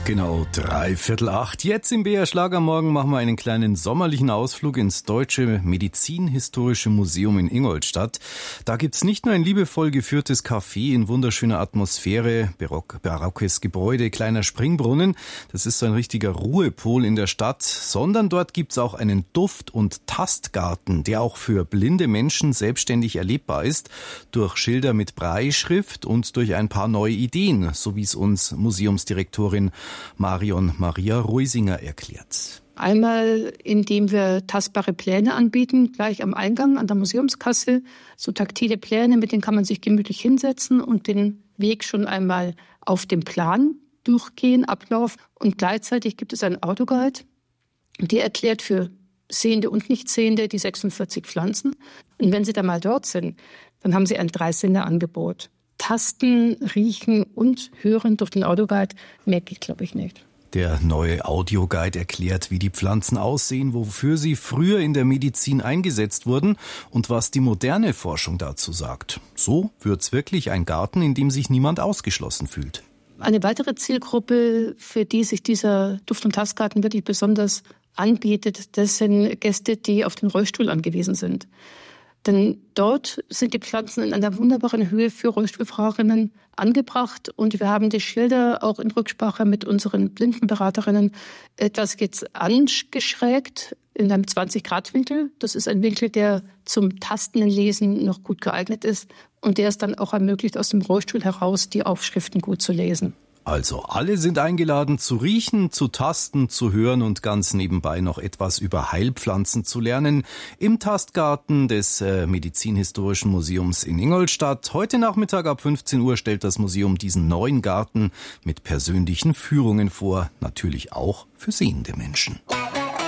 Genau, 7:45. Jetzt im BR Schlagermorgen machen wir einen kleinen sommerlichen Ausflug ins Deutsche Medizinhistorische Museum in Ingolstadt. Da gibt's nicht nur ein liebevoll geführtes Café in wunderschöner Atmosphäre, barockes Gebäude, kleiner Springbrunnen. Das ist so ein richtiger Ruhepol in der Stadt, sondern dort gibt's auch einen Duft- und Tastgarten, der auch für blinde Menschen selbstständig erlebbar ist, durch Schilder mit Brailleschrift und durch ein paar neue Ideen, so wie es uns Museumsdirektorin Marion Maria Reusinger erklärt. Einmal, indem wir tastbare Pläne anbieten, gleich am Eingang an der Museumskasse. So taktile Pläne, mit denen kann man sich gemütlich hinsetzen und den Weg schon einmal auf dem Plan durchgehen, Ablauf. Und gleichzeitig gibt es einen Autoguide, der erklärt für Sehende und Nichtsehende die 46 Pflanzen. Und wenn Sie da mal dort sind, dann haben Sie ein 3-Sinne-Angebot. Tasten, riechen und hören durch den Autoguide, mehr geht, glaube ich, nicht. Der neue Audioguide erklärt, wie die Pflanzen aussehen, wofür sie früher in der Medizin eingesetzt wurden und was die moderne Forschung dazu sagt. So wird's wirklich ein Garten, in dem sich niemand ausgeschlossen fühlt. Eine weitere Zielgruppe, für die sich dieser Duft- und Tastgarten wirklich besonders anbietet, das sind Gäste, die auf den Rollstuhl angewiesen sind. Denn dort sind die Pflanzen in einer wunderbaren Höhe für Rollstuhlfahrerinnen angebracht. Und wir haben die Schilder auch in Rücksprache mit unseren Blindenberaterinnen etwas jetzt angeschrägt in einem 20-Grad-Winkel. Das ist ein Winkel, der zum tastenden Lesen noch gut geeignet ist und der es dann auch ermöglicht, aus dem Rollstuhl heraus die Aufschriften gut zu lesen. Also alle sind eingeladen zu riechen, zu tasten, zu hören und ganz nebenbei noch etwas über Heilpflanzen zu lernen im Tastgarten des Medizinhistorischen Museums in Ingolstadt. Heute Nachmittag ab 15 Uhr stellt das Museum diesen neuen Garten mit persönlichen Führungen vor, natürlich auch für sehende Menschen.